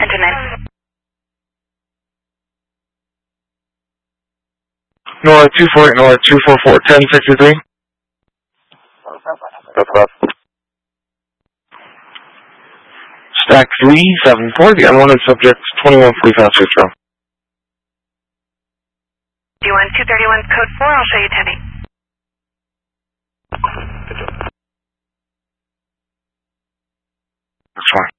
Enter 9. Nora 248, Nora 244, 1063. That's up. Stack 374, the unwanted subject 2145 Sutro. D1 231 code 4, I'll show you 10-8. That's fine.